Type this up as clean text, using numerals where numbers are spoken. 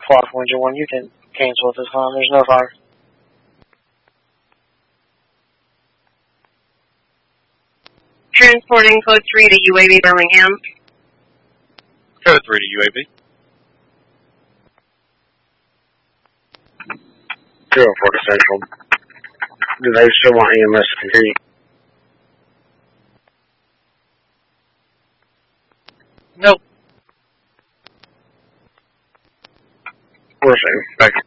Flock 101, you can cancel at this time. There's no fire. Transporting code 3 to UAV Birmingham. Code 3 to UAV. 204 to Central. Do they still want EMS to continue? Nope. We're saying. Back